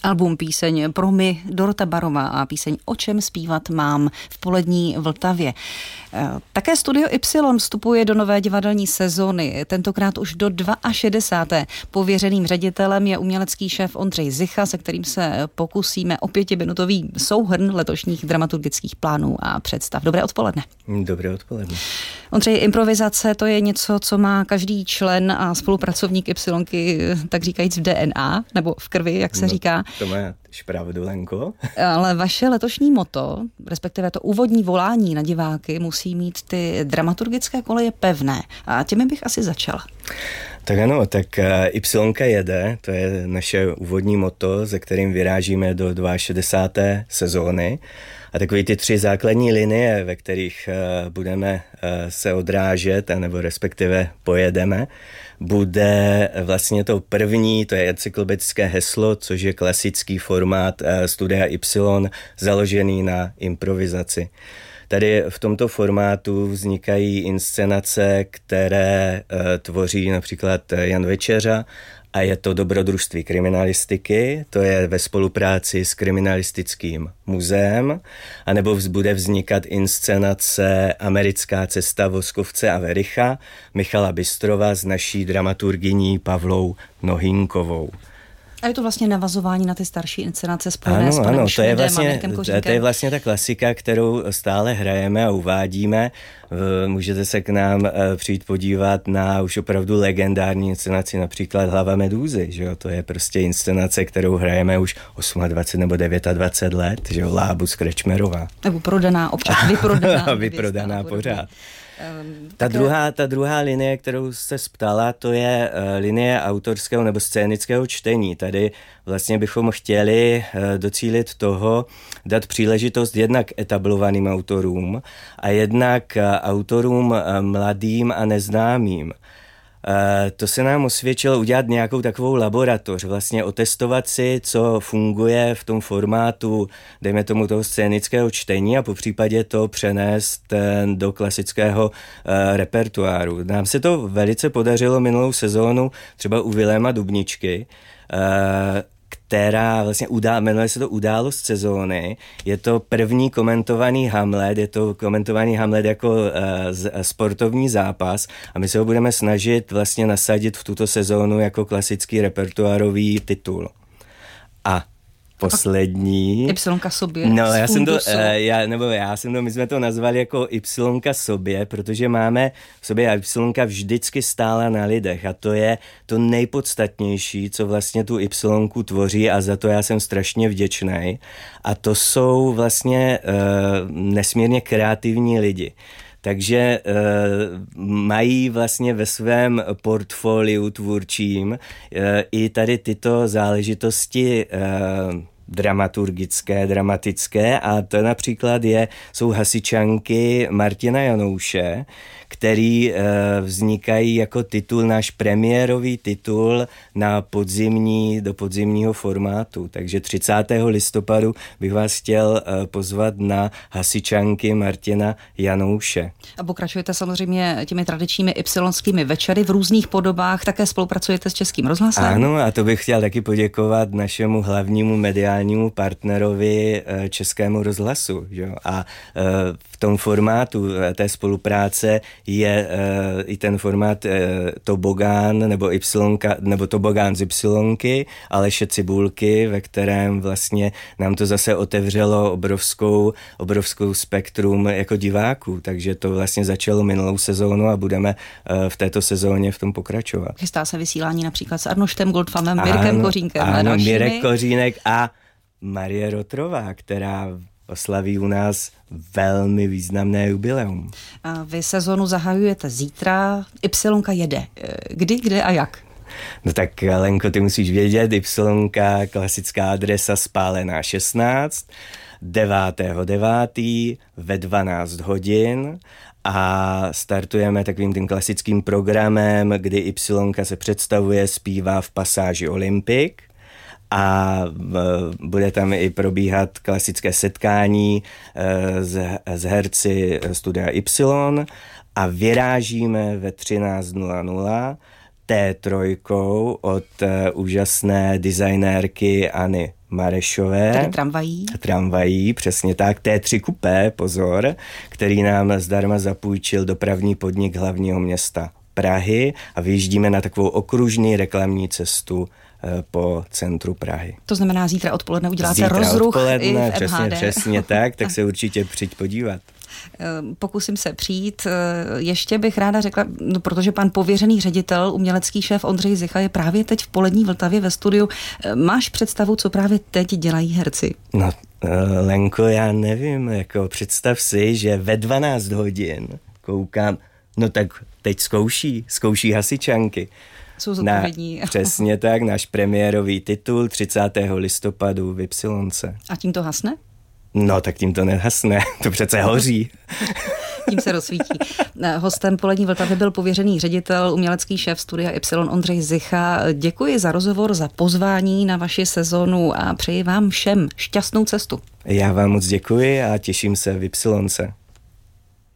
album, píseň Pro my, Dorota Barová a píseň O čem zpívat mám v polední Vltavě. Také Studio Y vstupuje do nové divadelní sezóny, tentokrát už do 62. Pověřeným ředitelem je umělecký šéf Ondřej Zicha, se kterým se pokusíme o 5minutový souhrn letošních dramaturgických plánů a představ. Dobré odpoledne. Dobré odpoledne. Ondřej, improvizace to je něco, co má každý člen a spolupracovník Y, tak říkajíc v DNA, nebo v krvi, jak se říká. To máš pravdu, Lenko. Ale vaše letošní motto, respektive to úvodní volání na diváky, musí mít ty dramaturgické koleje pevné. A těmi bych asi začala. Tak ano, tak Y jede, to je naše úvodní motto, se kterým vyrážíme do 62. sezóny. A takový ty 3 základní linie, ve kterých budeme se odrážet, nebo respektive pojedeme, bude vlastně to první, to je encyklopedické heslo, což je klasický formát Studia Y, založený na improvizaci. Tady v tomto formátu vznikají inscenace, které tvoří například Jan Večeřa, a je to Dobrodružství kriminalistiky, to je ve spolupráci s Kriminalistickým muzeem, anebo bude vznikat inscenace Americká cesta Voskovce a Vericha Michala Bystrova s naší dramaturgyní Pavlou Nohínkovou. A je to vlastně navazování na ty starší inscenace spojené s panem Šmídem a Mirkem Kořínkem. To je vlastně ta klasika, kterou stále hrajeme a uvádíme. Můžete se k nám přijít podívat na už opravdu legendární inscenaci, například Hlava medúzy, že jo? To je prostě inscenace, kterou hrajeme už 28 nebo 29 let, že jo? Lábus Krečmerová. Nebo prodaná, občas vyprodaná pořád. Ta druhá linie, kterou se ptala, to je linie autorského nebo scénického čtení. Tady vlastně bychom chtěli docílit toho, dát příležitost jednak etablovaným autorům a jednak autorům mladým a neznámým. To se nám osvědčilo udělat nějakou takovou laboratoř, vlastně otestovat si, co funguje v tom formátu, dejme tomu toho scénického čtení a popřípadě to přenést do klasického repertoáru. Nám se to velice podařilo minulou sezónu, třeba u Viléma Dubničky, která vlastně jmenuje se to Událost sezóny. Je to první komentovaný Hamlet, je to komentovaný Hamlet jako sportovní zápas a my se ho budeme snažit vlastně nasadit v tuto sezónu jako klasický repertoárový titul. A poslední. Ypsilonka sobě. No, my jsme to nazvali jako Ypsilonka sobě, protože máme v sobě Ypsilonka vždycky stála na lidech a to je to nejpodstatnější, co vlastně tu Ypsilonku tvoří a za to já jsem strašně vděčný. A to jsou vlastně nesmírně kreativní lidi. Takže mají vlastně ve svém portfoliu tvůrčím i tady tyto záležitosti dramatické a to například jsou hasičanky Martina Janouše, který vznikají jako titul, náš premiérový titul do podzimního formátu. Takže 30. listopadu bych vás chtěl pozvat na hasičanky Martina Janouše. A pokračujete samozřejmě těmi tradičními ypsilonskými večery v různých podobách, také spolupracujete s Českým rozhlasem? Ano, a to bych chtěl taky poděkovat našemu hlavnímu mediálnímu partnerovi Českému rozhlasu. Jo? A v tom formátu té spolupráce je i ten formát tobogán nebo Ypsilonka, nebo tobogán z Ypsilonky, Aleše Cibulky, ve kterém vlastně nám to zase otevřelo obrovskou spektrum jako diváků, takže to vlastně začalo minulou sezónu a budeme v této sezóně v tom pokračovat. Chystá se vysílání například s Arnoštem Goldfamem, Mirkem Kořínkem a dalšími. Mirek Kořínek a Marie Rotrová, která oslaví u nás velmi významné jubileum. A vy sezonu zahajujete zítra, Ypsilonka jede. Kdy, kde a jak? No tak, Lenko, ty musíš vědět, Ypsilonka, klasická adresa Spálená 16, 9.9. ve 12 hodin a startujeme takovým tím klasickým programem, kdy Ypsilonka se představuje, zpívá v pasáži Olympic a bude tam i probíhat klasické setkání s herci Studia Y a vyrážíme ve 13:00 T3 od úžasné designérky Anny Marešové. Tedy tramvají. Tramvají, přesně tak. T3 kupé, pozor, který nám zdarma zapůjčil dopravní podnik hlavního města Prahy a vyjíždíme na takovou okružní reklamní cestu po centru Prahy. To znamená, zítra odpoledne uděláte rozruch i v MHD. Přesně tak se určitě přijď podívat. Pokusím se přijít. Ještě bych ráda řekla, protože pan pověřený ředitel, umělecký šéf Ondřej Zicha je právě teď v Polední Vltavě ve studiu. Máš představu, co právě teď dělají herci? No, Lenko, já nevím, jako představ si, že ve 12 hodin koukám, no tak teď zkouší hasičanky. Jsou zodpovědní. Přesně tak, náš premiérový titul 30. listopadu v Ypsilonce. A tím to hasne? No, tak tím to nehasne, to přece hoří. Tím se rozsvítí. Hostem Polední Vltavy byl pověřený ředitel, umělecký šéf Studia Y Ondřej Zicha. Děkuji za rozhovor, za pozvání na vaši sezonu a přeji vám všem šťastnou cestu. Já vám moc děkuji a těším se v Ypsilonce.